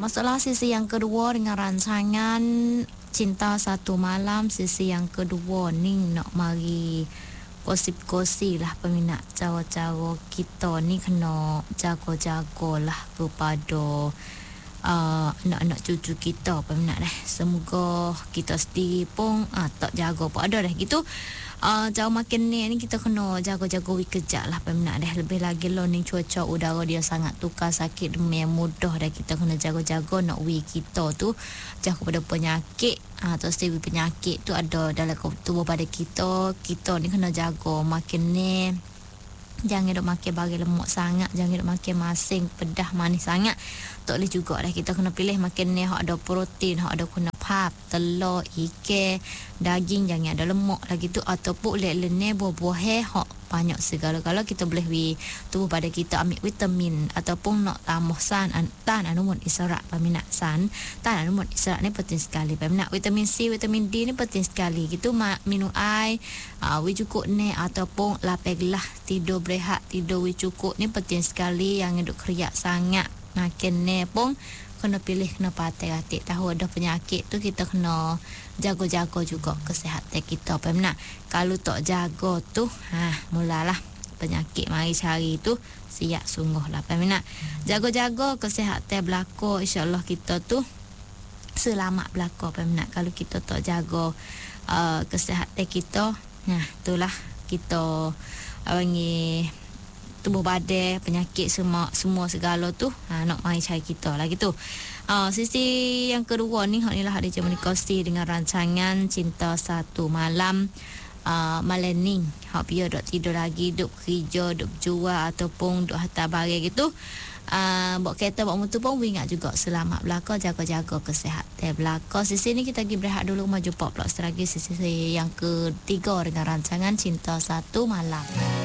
masuklah sisi yang kedua dengan rancangan Cinta Satu Malam. Sisi yang kedua ni nak mari gosip-gosip lah peminat. Cara-cara kita ni kena jaga-jaga lah kepada anak-anak cucu kita peminat dah. Semoga kita sendiri pun tak jaga pun ada dah gitu. Jauh makin ni kita kena jaga-jaga kejap lah peminat dah. Lebih lagi lo ni cuaca udara dia sangat tukar, sakit demam mudah dah. Kita kena jaga-jaga nak kita tu jauh kepada penyakit. Terus penyakit tu ada dalam tubuh pada kita. Kita ni kena jaga makin ni. Jangan duk makan barang lemak sangat, jangan duk makan masin pedas manis sangat. Tak boleh juga dah. Kita kena pilih makan ni hak ada protein, hak ada guna pap, telur, ikan, daging, jangan ada lemak lagi tu. Ataupun lele buah-buah hak banyak segala-gala kita boleh tubuh pada kita ambil vitamin ataupun nak tambah tan anu isyarat peminat tan anu isyarat ni penting sekali peminat. Vitamin C, vitamin D ni penting sekali gitu. Minum air cukup ni ataupun lapeglah tidur berehat, tidur cukup ni penting sekali. Yang duk keriak sangat makin ni pun kena pilih, kena hati-hati. Tahu ada penyakit tu kita kena jaga-jaga juga kesihatan kita peminat. Kalau tak jaga tu mulalah penyakit mari cari tu siap sungguh lah peminat. Jaga-jaga kesihatan belaka, insya-Allah kita tu selamat belaka peminat. Kalau kita tak jaga kesihatan kita, itulah kita panggil tubuh badan, penyakit semua segala tu nak mai cari kita lah gitu. Sisi yang kedua ni hak ni lah ada komunikasi dengan rancangan Cinta Satu Malam. Malam ni hak dia duk tidur lagi, duk kerja, duk jual ataupun duk hantar barang gitu. Bawa kereta, bawa motor pun ingat juga selamat belaka, jaga-jaga kesihatan belaka. Sisi ni kita pergi berehat dulu, maju pop lagi sisi yang ketiga dengan rancangan Cinta Satu Malam.